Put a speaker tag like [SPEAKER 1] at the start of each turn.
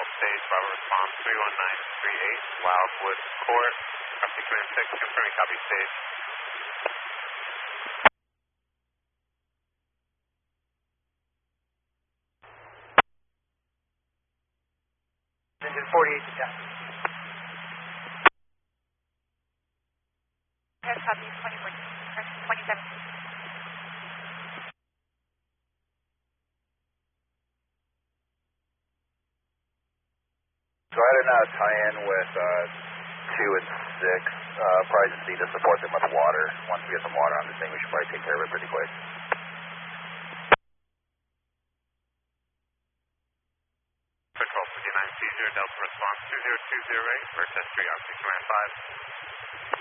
[SPEAKER 1] stage, Bravo response 31938, Wildwood Court, Rusty Command 6, confirming copy stage.
[SPEAKER 2] Engine 48 to 10.
[SPEAKER 3] Yes, copy 27.
[SPEAKER 4] Go ahead and tie in with 2 and 6. Probably just need to support them with water. Once we get some water on the thing, we should probably take care of it pretty quick.
[SPEAKER 1] Control 59 Caesar, Delta response 20208, Vertex 3 Oxy Command 5.